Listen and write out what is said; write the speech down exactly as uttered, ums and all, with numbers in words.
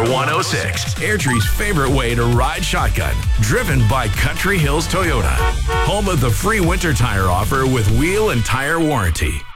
Power one oh six, Airdrie's favorite way to ride shotgun. Driven by Country Hills Toyota. Home of the free winter tire offer with wheel and tire warranty.